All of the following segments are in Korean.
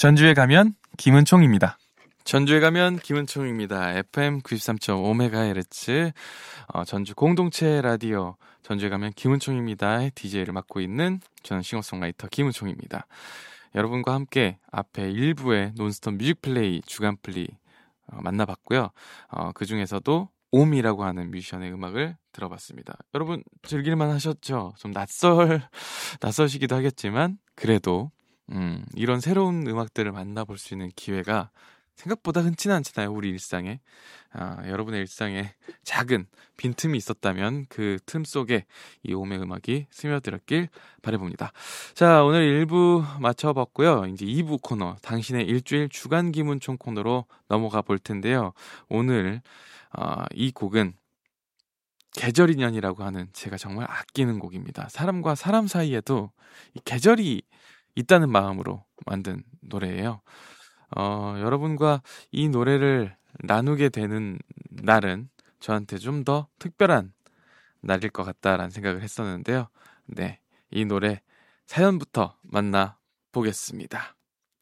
전주에 가면 김은총입니다. 전주에 가면 김은총입니다. FM 93.5MHz 전주 공동체 라디오 전주에 가면 김은총입니다. DJ를 맡고 있는 저는 싱어송라이터 김은총입니다. 여러분과 함께 앞에 1부의 논스톱 뮤직플레이 주간플리 만나봤고요. 그 중에서도 옴이라고 하는 뮤지션의 음악을 들어봤습니다. 여러분 즐길만 하셨죠? 좀 낯설시기도 하겠지만 그래도 이런 새로운 음악들을 만나볼 수 있는 기회가 생각보다 흔치는 않잖아요. 우리 일상에. 여러분의 일상에 작은 빈틈이 있었다면 그 틈 속에 이 옴의 음악이 스며들었길 바라봅니다. 자, 오늘 1부 마쳐봤고요. 이제 2부 코너, 당신의 일주일 주간 김은총 코너로 넘어가 볼 텐데요. 오늘 이 곡은 계절인연이라고 하는 제가 정말 아끼는 곡입니다. 사람과 사람 사이에도 이 계절이 있다는 마음으로 만든 노래예요. 여러분과 이 노래를 나누게 되는 날은 저한테 좀 더 특별한 날일 것 같다라는 생각을 했었는데요. 네, 이 노래 사연부터 만나보겠습니다.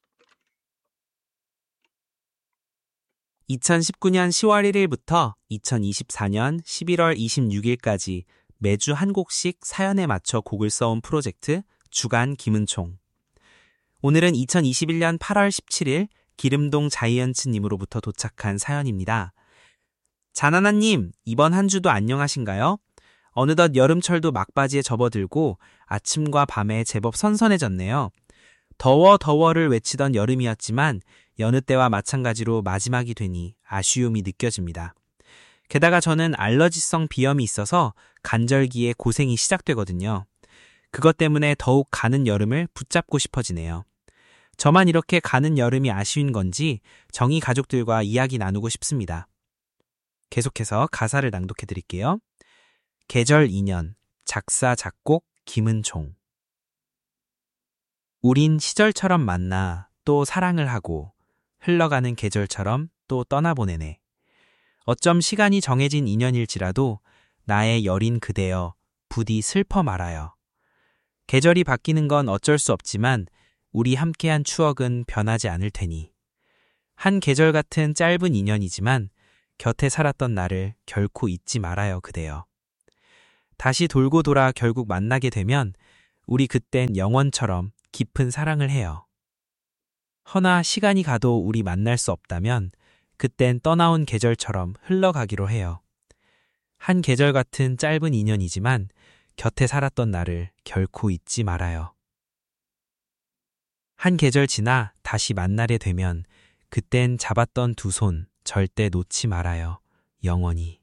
2019년 10월 1일부터 2024년 11월 26일까지 매주 한 곡씩 사연에 맞춰 곡을 써온 프로젝트 주간 김은총. 오늘은 2021년 8월 17일 기름동 자이언츠님으로부터 도착한 사연입니다. 자나나님, 이번 한 주도 안녕하신가요? 어느덧 여름철도 막바지에 접어들고 아침과 밤에 제법 선선해졌네요. 더워를 외치던 여름이었지만 여느 때와 마찬가지로 마지막이 되니 아쉬움이 느껴집니다. 게다가 저는 알러지성 비염이 있어서 간절기에 고생이 시작되거든요. 그것 때문에 더욱 가는 여름을 붙잡고 싶어지네요. 저만 이렇게 가는 여름이 아쉬운 건지 정이 가족들과 이야기 나누고 싶습니다. 계속해서 가사를 낭독해 드릴게요. 계절 인연, 작사, 작곡, 김은총. 우린 시절처럼 만나 또 사랑을 하고 흘러가는 계절처럼 또 떠나보내네. 어쩜 시간이 정해진 인연일지라도 나의 여린 그대여 부디 슬퍼 말아요. 계절이 바뀌는 건 어쩔 수 없지만 우리 함께한 추억은 변하지 않을 테니. 한 계절 같은 짧은 인연이지만 곁에 살았던 나를 결코 잊지 말아요, 그대여. 다시 돌고 돌아 결국 만나게 되면 우리 그땐 영원처럼 깊은 사랑을 해요. 허나 시간이 가도 우리 만날 수 없다면 그땐 떠나온 계절처럼 흘러가기로 해요. 한 계절 같은 짧은 인연이지만 곁에 살았던 나를 결코 잊지 말아요. 한 계절 지나 다시 만나게 되면 그땐 잡았던 두 손 절대 놓지 말아요. 영원히.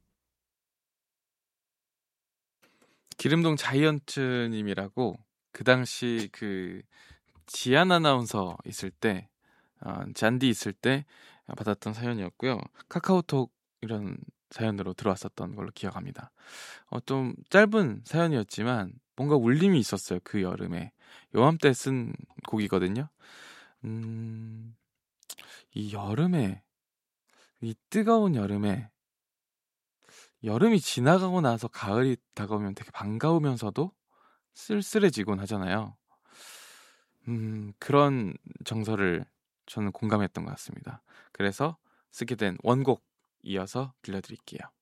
기름동 자이언츠님이라고 그 당시 그 지안 아나운서 있을 때 잔디 있을 때 받았던 사연이었고요. 카카오톡 이런 사연으로 들어왔었던 걸로 기억합니다. 좀 짧은 사연이었지만 뭔가 울림이 있었어요. 그 여름에 요맘때 쓴 곡이거든요. 이 여름에, 이 뜨거운 여름에, 여름이 지나가고 나서 가을이 다가오면 되게 반가우면서도 쓸쓸해지곤 하잖아요. 그런 정서를 저는 공감했던 것 같습니다. 그래서 쓰게 된 원곡 이어서 들려드릴게요.